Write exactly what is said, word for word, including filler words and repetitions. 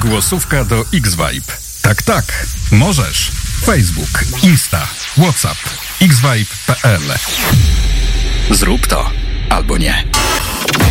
Głosówka do X-Vibe. Tak, tak. Możesz. Facebook, Insta, WhatsApp, xvibe kropka p l. Zrób to albo nie.